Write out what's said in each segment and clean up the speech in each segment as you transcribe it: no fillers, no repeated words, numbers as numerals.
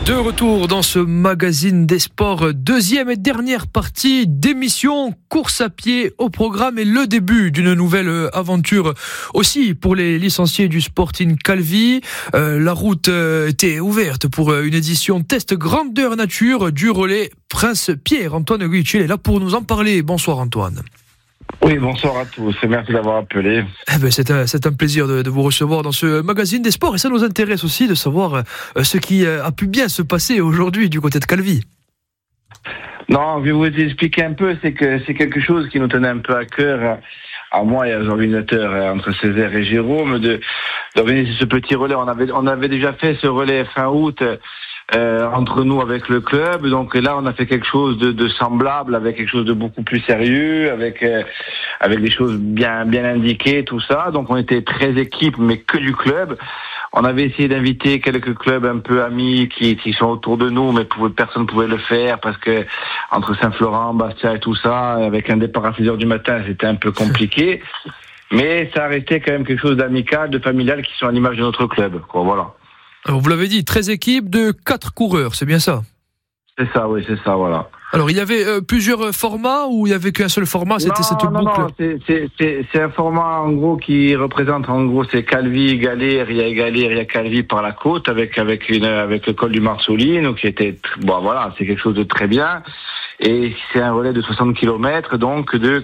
De retour dans ce magazine des sports, deuxième et dernière partie d'émission, course à pied au programme et le début d'une nouvelle aventure aussi pour les licenciés du Sporting Calvi. La route était ouverte pour une édition test grandeur nature du relais Prince Pierre. Antoine Guichet est là pour nous en parler. Bonsoir Antoine. Oui, bonsoir à tous, merci d'avoir appelé. C'est un plaisir de vous recevoir dans ce magazine des sports et ça nous intéresse aussi de savoir ce qui a pu bien se passer aujourd'hui du côté de Calvi. Non, je vais vous expliquer un peu, c'est que c'est quelque chose qui nous tenait un peu à cœur, à moi et aux organisateurs, entre Césaire et Jérôme, d'organiser ce petit relais. On avait déjà fait ce relais fin août, entre nous avec le club, donc là on a fait quelque chose de semblable, avec quelque chose de beaucoup plus sérieux, avec des choses bien indiquées, tout ça. Donc on était 13 équipes, mais que du club. On avait essayé d'inviter quelques clubs un peu amis qui sont autour de nous, mais personne ne pouvait le faire parce que entre Saint-Florent, Bastia et tout ça, avec un départ à 6h du matin, c'était un peu compliqué. Mais ça restait quand même quelque chose d'amical, de familial qui sont à l'image de notre club, quoi, voilà. Alors vous l'avez dit, 13 équipes de 4 coureurs, c'est bien ça? C'est ça, oui, c'est ça, voilà. Alors il y avait plusieurs formats ou il y avait qu'un seul format, c'était cette boucle? Non, c'est un format en gros qui représente en gros c'est Calvi, Galère, il y a Calvi par la côte avec le col du Marsoline, donc qui était voilà, c'est quelque chose de très bien. Et c'est un relais de 60 km, donc de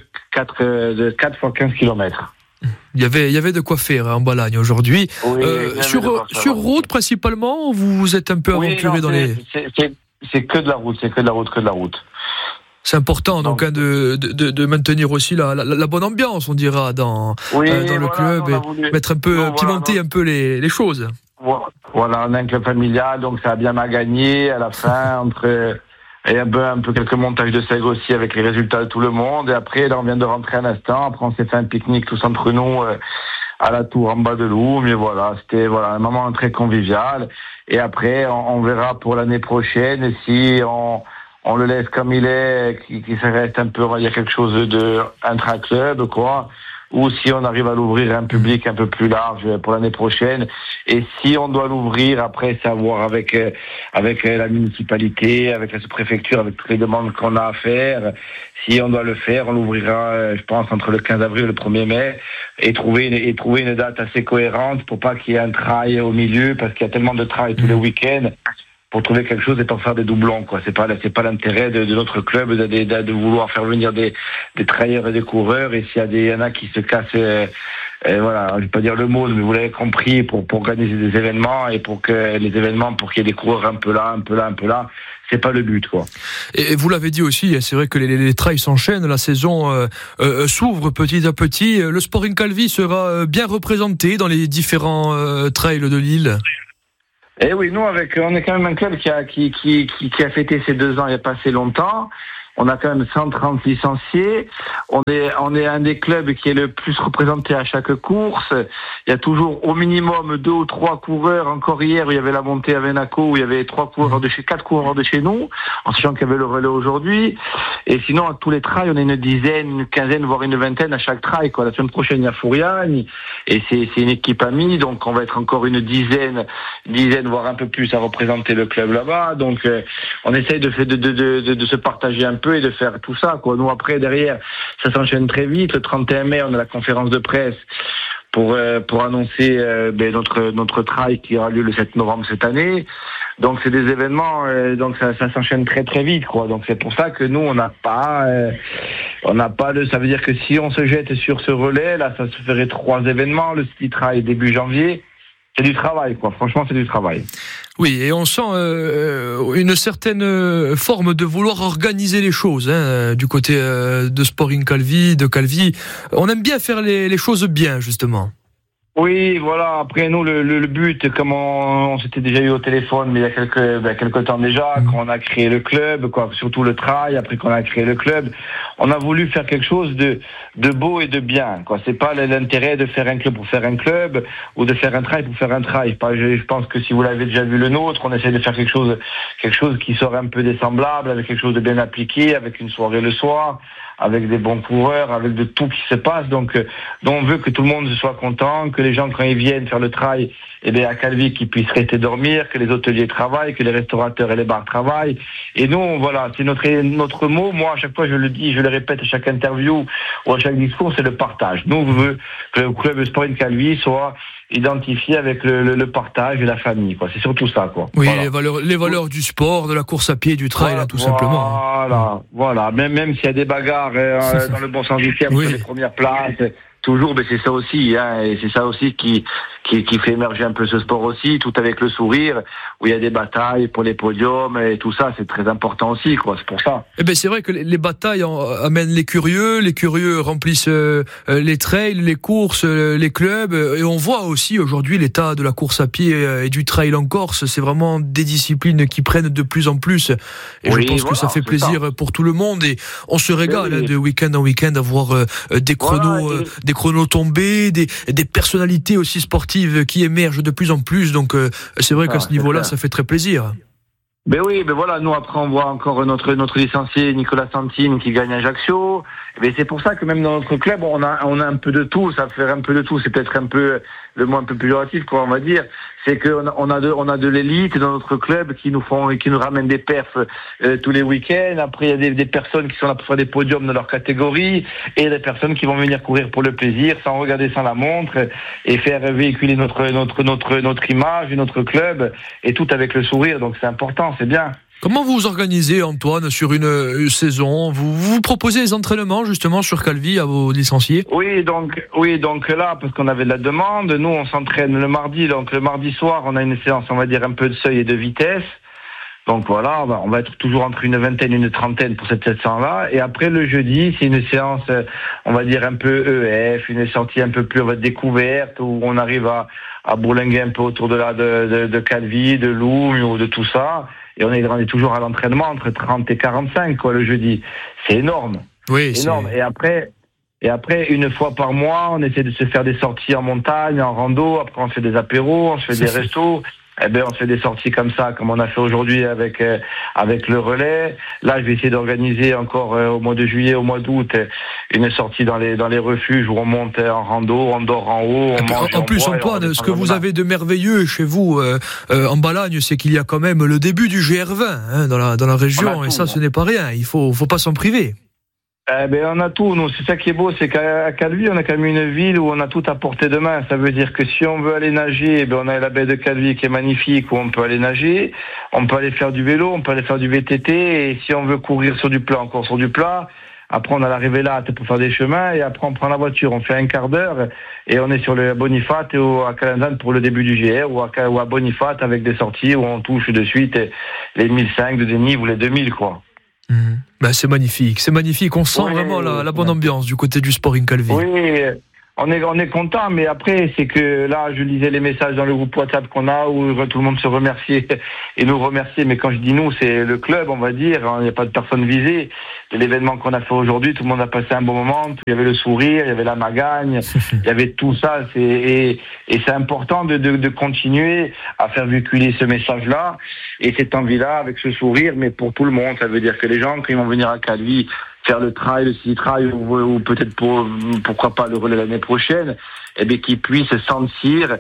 4 fois 15 km. Il y avait de quoi faire en Balagne aujourd'hui. Oui, sur route principalement, vous êtes un peu aventuré dans les... C'est que de la route. C'est important donc de maintenir aussi la bonne ambiance, on dira, dans le club et mettre un peu, pimenter un peu les choses. Voilà, on a un club familial, donc ça a bien gagné à la fin et un peu quelques montages de seigle aussi avec les résultats de tout le monde. Et après, là, on vient de rentrer un instant. Après, on s'est fait un pique-nique tous entre nous à la tour en bas de l'Oue. Mais voilà, c'était un moment très convivial. Et après, on verra pour l'année prochaine si on le laisse comme il est, qui se reste un peu, il y a quelque chose de intra-club, quoi. Ou si on arrive à l'ouvrir à un public un peu plus large pour l'année prochaine. Et si on doit l'ouvrir, après, c'est à voir avec la municipalité, avec la sous-préfecture, avec toutes les demandes qu'on a à faire. Si on doit le faire, on l'ouvrira, je pense, entre le 15 avril et le 1er mai, et trouver une date assez cohérente pour pas qu'il y ait un trail au milieu, parce qu'il y a tellement de trail tous les week-ends, pour trouver quelque chose et pas faire des doublons, quoi. C'est pas l'intérêt de notre club de vouloir faire venir des trailleurs et des coureurs, et s'il y en a qui se cassent, voilà, je vais pas dire le mot, mais vous l'avez compris, pour organiser des événements et pour qu'il y ait des coureurs un peu là, c'est pas le but, quoi. Et vous l'avez dit aussi, c'est vrai que les trails s'enchaînent, la saison s'ouvre petit à petit. Le Sporting Calvi sera bien représenté dans les différents trails de l'île. Eh oui, nous on est quand même un club qui a fêté ses 2 ans il n'y a pas assez longtemps. On a quand même 130 licenciés. On est un des clubs qui est le plus représenté à chaque course. Il y a toujours au minimum 2 ou 3 coureurs. Encore hier, il y avait la montée à Venaco où il y avait 4 coureurs de chez nous, en sachant qu'il y avait le relais aujourd'hui. Et sinon, à tous les trails, on est une dizaine, une quinzaine, voire une vingtaine à chaque trail, quoi. La semaine prochaine, il y a Fouriagne. Et c'est une équipe amie. Donc, on va être encore une dizaine, voire un peu plus à représenter le club là-bas. Donc, on essaye de se partager un peu et de faire tout ça, quoi. Nous, après, derrière, ça s'enchaîne très vite. Le 31 mai, on a la conférence de presse pour annoncer notre trail qui aura lieu le 7 novembre cette année. Donc, c'est des événements, donc ça s'enchaîne très très vite, quoi. Donc, c'est pour ça que nous, on n'a pas ça veut dire que si on se jette sur ce relais, là, ça se ferait 3 événements, le ski trail début janvier. C'est du travail, quoi. Franchement, c'est du travail. Oui, et on sent une certaine forme de vouloir organiser les choses, du côté de Sporting Calvi, de Calvi. On aime bien faire les choses bien, justement. Oui, voilà. Après, nous, le but, comme on s'était déjà eu au téléphone, mais il y a quelques temps déjà, quand on a créé le club, quoi, surtout le trail, après qu'on a créé le club, on a voulu faire quelque chose de beau et de bien, quoi. C'est pas l'intérêt de faire un club pour faire un club, ou de faire un trail pour faire un trail. Je pense que si vous l'avez déjà vu le nôtre, on essaie de faire quelque chose qui sort un peu des semblables, avec quelque chose de bien appliqué, avec une soirée le soir, avec des bons coureurs, avec de tout qui se passe. Donc on veut que tout le monde soit content, que les gens quand ils viennent faire le trail, à Calvi, qu'ils puissent rester dormir, que les hôteliers travaillent, que les restaurateurs et les bars travaillent. Et nous, voilà, c'est notre mot. Moi, à chaque fois, je le dis, je le répète à chaque interview ou à chaque discours, c'est le partage. Nous, on veut que le club Sporting Calvi soit identifié avec le partage et la famille, quoi. C'est surtout ça, quoi. Oui, voilà. les valeurs du sport, de la course à pied, du trail, tout simplement. Voilà. Même s'il y a des bagarres dans le bon sens du terme, sur les premières places, toujours, mais c'est ça aussi, et c'est ça aussi qui fait émerger un peu ce sport aussi, tout avec le sourire, où il y a des batailles pour les podiums et tout ça, c'est très important aussi, quoi. C'est pour ça. C'est vrai que les batailles amènent les curieux remplissent les trails, les courses, les clubs, et on voit aussi aujourd'hui l'état de la course à pied et du trail en Corse. C'est vraiment des disciplines qui prennent de plus en plus, et je pense que ça fait plaisir pour tout le monde, et on se régale de week-end en week-end à voir des chronos, des chronos tombés, des personnalités aussi sportives qui émergent de plus en plus. Donc c'est vrai qu'à ce niveau-là, ça fait très plaisir. Voilà, nous après on voit encore notre licencié Nicolas Santine qui gagne à Ajaccio. C'est pour ça que même dans notre club on a un peu de tout, ça fait un peu de tout, c'est peut-être un peu le mot un peu péjoratif, quoi, on va dire, c'est qu'on a de l'élite dans notre club qui nous ramènent des perfs tous les week-ends. Après il y a des personnes qui sont là pour faire des podiums dans leur catégorie, et des personnes qui vont venir courir pour le plaisir, sans regarder, sans la montre, et faire véhiculer notre image et notre club, et tout avec le sourire. Donc c'est important, c'est bien. Comment vous vous organisez, Antoine, sur une saison? Vous proposez des entraînements justement sur Calvi à vos licenciés? Oui, donc là, parce qu'on avait de la demande, nous on s'entraîne le mardi. Donc le mardi soir, on a une séance, on va dire, un peu de seuil et de vitesse. Donc voilà, on va être toujours entre une vingtaine et une trentaine pour cette séance-là. Et après le jeudi, c'est une séance, on va dire, un peu EF, une sortie un peu plus, on va dire, découverte, où on arrive à bourlinguer un peu autour de Calvi, de Loum ou de tout ça. Et on est toujours à l'entraînement entre 30 et 45, quoi, le jeudi. C'est énorme. Oui, c'est énorme. Et après, une fois par mois, on essaie de se faire des sorties en montagne, en rando. Après, on fait des apéros, on se fait des restos. On se fait des sorties comme ça, comme on a fait aujourd'hui avec le relais. Là, je vais essayer d'organiser encore au mois de juillet, au mois d'août, une sortie dans les refuges où on monte en rando, on dort en haut, on mange. En plus, Antoine, ce que vous avez de merveilleux chez vous en Balagne, c'est qu'il y a quand même le début du GR20 dans la région, et ça, ce n'est pas rien. Il faut pas s'en priver. On a tout, nous. C'est ça qui est beau, c'est qu'à Calvi, on a quand même une ville où on a tout à portée de main. Ça veut dire que si on veut aller nager, on a la baie de Calvi qui est magnifique, où on peut aller nager. On peut aller faire du vélo, on peut aller faire du VTT. Et si on veut courir sur du plat, encore sur du plat. Après, on a la Révélate pour faire des chemins. Et après, on prend la voiture, on fait un quart d'heure. Et on est sur le Bonifat et à Calanzane pour le début du GR, ou à Bonifat avec des sorties où on touche de suite les 1500 de dénive ou les 2000, quoi. C'est magnifique, on sent vraiment la bonne ambiance du côté du Sporting Calvi. Oui, on est content, mais après c'est que là je lisais les messages dans le groupe WhatsApp qu'on a où tout le monde se remerciait et nous remercier, mais quand je dis nous, c'est le club, on va dire, il n'y a pas de personne visée. De l'événement qu'on a fait aujourd'hui, tout le monde a passé un bon moment, il y avait le sourire, il y avait la magagne, il y avait tout ça, et c'est important de continuer à faire véhiculer ce message-là et cette envie-là avec ce sourire, mais pour tout le monde. Ça veut dire que les gens, quand ils vont venir à Calvi faire le trail, le city trail, ou peut-être pourquoi pas le relais l'année prochaine, qu'ils puissent sentir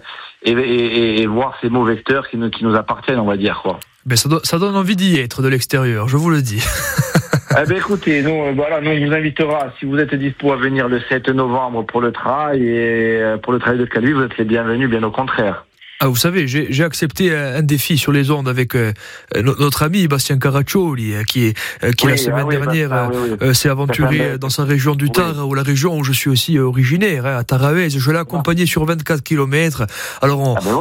et voir ces mots vecteurs qui nous appartiennent, on va dire, quoi. Ça donne envie d'y être de l'extérieur, je vous le dis. Écoutez, nous, on vous invitera, si vous êtes dispo à venir le 7 novembre pour le trail, et pour le trail de Calvi, vous êtes les bienvenus, bien au contraire. Vous savez, j'ai accepté un défi sur les ondes avec notre ami Bastien Caraccioli, qui la semaine dernière s'est aventuré dans sa région du Tard, ou la région où je suis aussi originaire, à Taravez. Je l'ai accompagné sur 24 km. Alors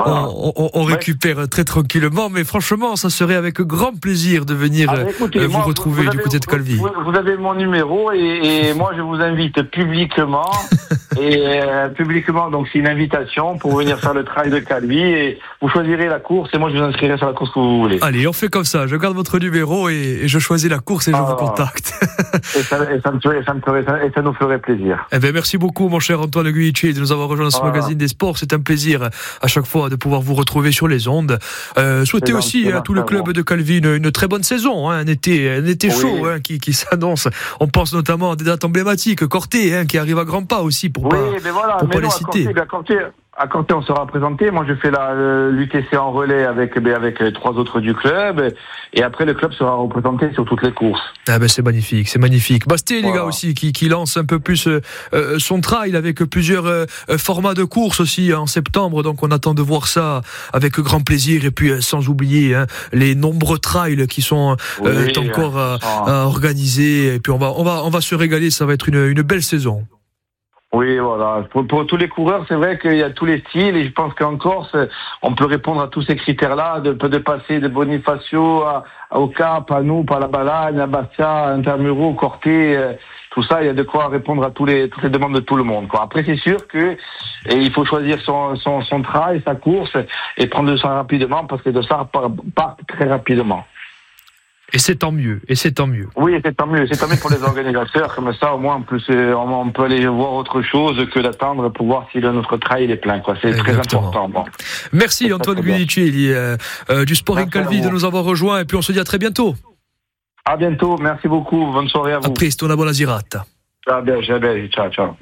on récupère très tranquillement, mais franchement, ça serait avec grand plaisir de venir vous retrouver du côté de Calvi. Vous avez mon numéro, et moi je vous invite publiquement Et publiquement, donc c'est une invitation pour venir faire le trail de Calvi et vous choisirez la course et moi je vous inscrirai sur la course que vous voulez. Allez, on fait comme ça. Je garde votre numéro et je choisis la course et je vous contacte. Et ça nous ferait plaisir. Eh bien, merci beaucoup, mon cher Antoine Guici, de nous avoir rejoint dans ce magazine des sports. C'est un plaisir à chaque fois de pouvoir vous retrouver sur les ondes. Souhaitez aussi à tout le club de Calvi une très bonne saison, un été chaud qui s'annonce. On pense notamment à des dates emblématiques, Corté qui arrive à grands pas aussi pour pas les citer. À Corté, on sera présenté. Moi, je fais l'UTC en relais avec 3 autres du club. Et après, le club sera représenté sur toutes les courses. Ah ben, c'est magnifique, c'est magnifique. Basté, les gars, aussi, qui lance un peu plus son trail avec plusieurs formats de courses aussi en septembre. Donc, on attend de voir ça avec grand plaisir. Et puis, sans oublier les nombreux trails qui sont encore à organiser. Et puis, on va se régaler. Ça va être une belle saison. Oui, voilà. Pour tous les coureurs, c'est vrai qu'il y a tous les styles et je pense qu'en Corse, on peut répondre à tous ces critères-là, de passer de Bonifacio au Cap, à Noup, à la Balagne, à Bastia, à Intramuros, Corté, tout ça, il y a de quoi répondre à toutes les demandes de tout le monde, quoi. Après, c'est sûr que il faut choisir son trail, sa course et prendre le sang rapidement parce que de ça part très rapidement. Et c'est tant mieux. Oui, c'est tant mieux pour les organisateurs. Comme ça, au moins, on peut aller voir autre chose que d'attendre pour voir si notre trail est plein, quoi. C'est très important. Bon. Merci Antoine Guici du Sporting Calvi de nous avoir rejoints. Et puis on se dit à très bientôt. À bientôt. Merci beaucoup. Bonne soirée à vous. A presto, una buona girata. Ciao.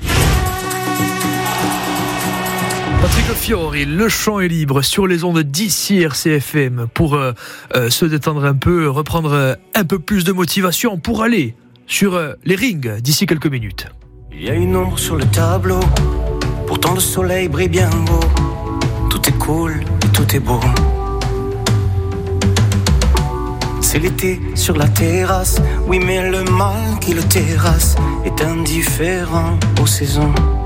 Patrick Fiori, le champ est libre sur les ondes d'ici RCFM pour se détendre un peu, reprendre un peu plus de motivation pour aller sur les rings d'ici quelques minutes. Il y a une ombre sur le tableau, pourtant le soleil brille bien haut. Tout est cool et tout est beau. C'est l'été sur la terrasse, oui mais le mal qui le terrasse est indifférent aux saisons.